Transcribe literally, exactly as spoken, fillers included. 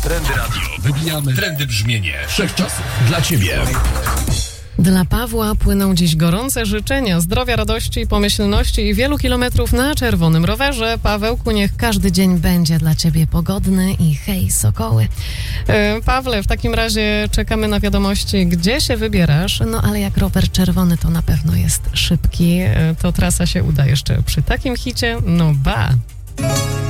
Trendy Radio. Wybijamy trendy brzmienie wszechczasów dla Ciebie. Dla Pawła płyną dziś gorące życzenia zdrowia, radości, pomyślności i wielu kilometrów na czerwonym rowerze. Pawełku, niech każdy dzień będzie dla Ciebie pogodny i hej, sokoły. E, Pawle, w takim razie czekamy na wiadomości, gdzie się wybierasz. No ale jak rower czerwony, to na pewno jest szybki. E, to trasa się uda jeszcze przy takim hicie. No ba!